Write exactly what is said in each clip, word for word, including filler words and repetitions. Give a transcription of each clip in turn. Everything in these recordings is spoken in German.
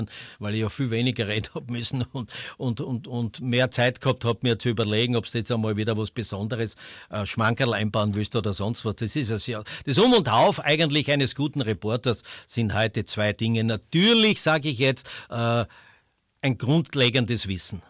weil ich ja viel weniger reden habe müssen und, und, und, und mehr Zeit gehabt habe, mir zu überlegen, ob du jetzt einmal wieder was Besonderes, äh, Schmankerl einbauen willst oder sonst was. Das ist es ja. Das Um und Auf eigentlich eines guten Reporters sind heute zwei Dinge. Natürlich, sage ich jetzt, äh, ein grundlegendes Wissen.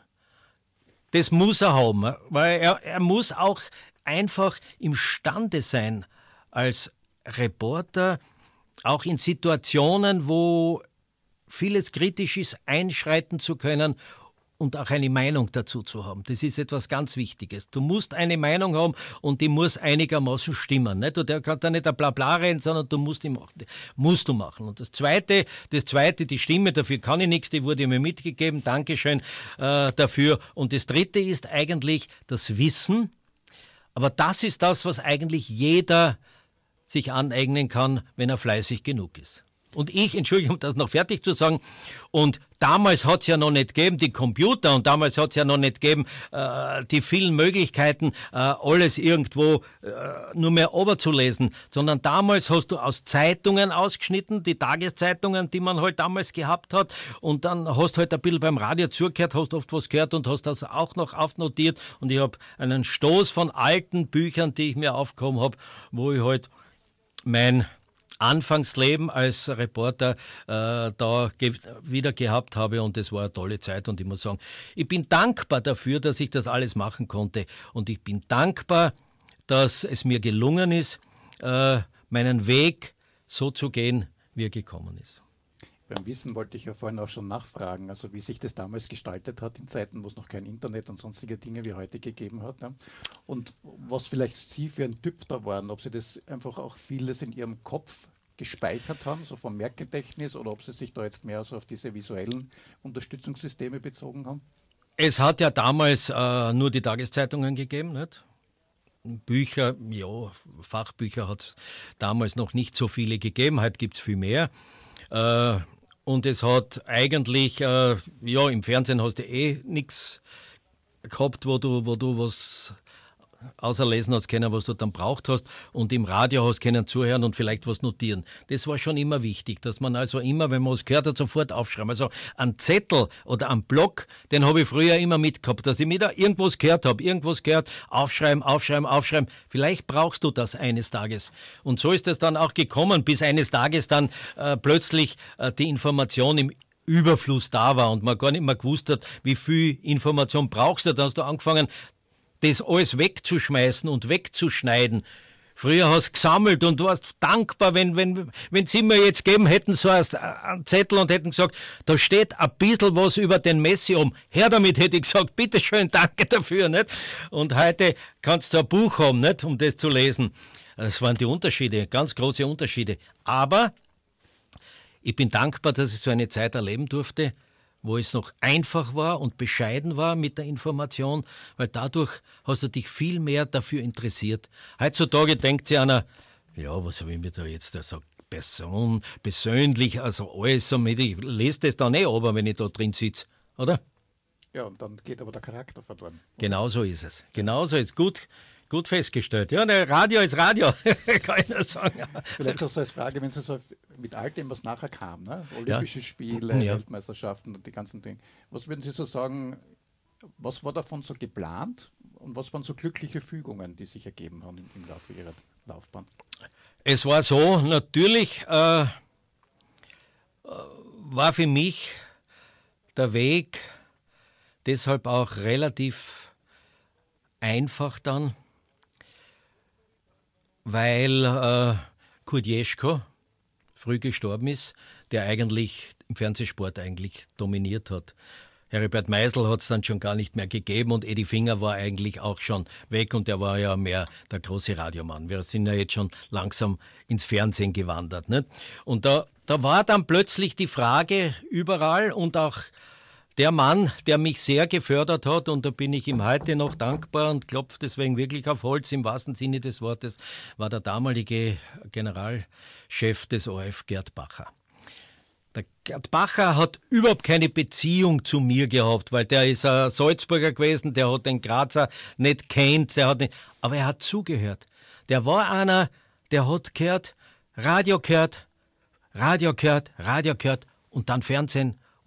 Das muss er haben, weil er, er muss auch einfach imstande sein, als Reporter auch in Situationen, wo vieles kritisch ist, einschreiten zu können und auch eine Meinung dazu zu haben. Das ist etwas ganz Wichtiges. Du musst eine Meinung haben und die muss einigermaßen stimmen. Nicht? Und der kann da nicht ein Blabla reden, sondern du musst die machen. Musst du machen. Und das Zweite, das Zweite, die Stimme, dafür kann ich nichts, die wurde mir mitgegeben. Dankeschön äh, dafür. Und das Dritte ist eigentlich das Wissen. Aber das ist das, was eigentlich jeder sich aneignen kann, wenn er fleißig genug ist. Und ich, Entschuldigung, um das noch fertig zu sagen, und damals hat es ja noch nicht gegeben, die Computer, und damals hat es ja noch nicht gegeben, äh, die vielen Möglichkeiten, äh, alles irgendwo äh, nur mehr overzulesen, sondern damals hast du aus Zeitungen ausgeschnitten, die Tageszeitungen, die man halt damals gehabt hat, und dann hast du halt ein bisschen beim Radio zugehört, hast oft was gehört und hast das auch noch aufnotiert, und ich habe einen Stoß von alten Büchern, die ich mir aufgehoben habe, wo ich halt mein Anfangsleben als Reporter äh, da ge- wieder gehabt habe, und das war eine tolle Zeit, und ich muss sagen, ich bin dankbar dafür, dass ich das alles machen konnte, und ich bin dankbar, dass es mir gelungen ist, äh, meinen Weg so zu gehen, wie er gekommen ist. Beim Wissen wollte ich ja vorhin auch schon nachfragen, also wie sich das damals gestaltet hat in Zeiten, wo es noch kein Internet und sonstige Dinge wie heute gegeben hat. Ja. Und was vielleicht Sie für ein Typ da waren, ob Sie das einfach auch vieles in Ihrem Kopf gespeichert haben, so vom Merkgedächtnis, oder ob Sie sich da jetzt mehr so auf diese visuellen Unterstützungssysteme bezogen haben? Es hat ja damals äh, nur die Tageszeitungen gegeben, nicht? Bücher, ja, Fachbücher hat es damals noch nicht so viele gegeben, heute gibt es viel mehr. Äh, Und es hat eigentlich, äh, ja, im Fernsehen hast du eh nichts gehabt, wo du, wo du was außerlesen hast können, was du dann braucht hast, und im Radio hast können zuhören und vielleicht was notieren. Das war schon immer wichtig, dass man also immer, wenn man was gehört hat, sofort aufschreiben. Also einen Zettel oder einen Block, den habe ich früher immer mitgehabt, dass ich mir da irgendwas gehört habe, irgendwas gehört, aufschreiben, aufschreiben, aufschreiben. Vielleicht brauchst du das eines Tages. Und so ist es dann auch gekommen, bis eines Tages dann äh, plötzlich äh, die Information im Überfluss da war und man gar nicht mehr gewusst hat, wie viel Information brauchst du. Dann hast du angefangen, das alles wegzuschmeißen und wegzuschneiden. Früher hast du gesammelt und du warst dankbar, wenn, wenn, wenn sie mir jetzt geben hätten, so einen Zettel, und hätten gesagt, da steht ein bisschen was über den Messi um. Her damit, hätte ich gesagt, bitteschön, danke dafür. Nicht? Und heute kannst du ein Buch haben, nicht, um das zu lesen. Das waren die Unterschiede, ganz große Unterschiede. Aber ich bin dankbar, dass ich so eine Zeit erleben durfte, wo es noch einfach war und bescheiden war mit der Information, weil dadurch hast du dich viel mehr dafür interessiert. Heutzutage denkt sich einer, ja, was habe ich mir da jetzt da so Person, persönlich, also alles, damit ich lese das dann eh aber, wenn ich da drin sitze, oder? Ja, und dann geht aber der Charakter verloren. Genau so ist es. Genau so ist es. Gut, gut festgestellt. Ja, der Radio ist Radio, kann ich nur sagen. Vielleicht auch so als Frage, wenn Sie so mit all dem, was nachher kam, ne? Olympische ja. Spiele, ja. Weltmeisterschaften und die ganzen Dinge. Was würden Sie so sagen, was war davon so geplant und was waren so glückliche Fügungen, die sich ergeben haben im, im Laufe Ihrer Laufbahn? Es war so, natürlich äh, war für mich der Weg deshalb auch relativ einfach dann, weil äh, Kurt Jeschko früh gestorben ist, der eigentlich im Fernsehsport eigentlich dominiert hat. Heribert Meisel hat es dann schon gar nicht mehr gegeben, und Edi Finger war eigentlich auch schon weg, und der war ja mehr der große Radiomann. Wir sind ja jetzt schon langsam ins Fernsehen gewandert. Nicht? Und da, da war dann plötzlich die Frage überall, und auch der Mann, der mich sehr gefördert hat, und da bin ich ihm heute noch dankbar und klopfe deswegen wirklich auf Holz im wahrsten Sinne des Wortes, war der damalige Generalchef des O R F, Gerd Bacher. Der Gerd Bacher hat überhaupt keine Beziehung zu mir gehabt, weil der ist ein Salzburger gewesen, der hat den Grazer nicht kennt, der hat nicht, aber er hat zugehört. Der war einer, der hat gehört, Radio gehört, Radio gehört, Radio gehört und dann Fernsehen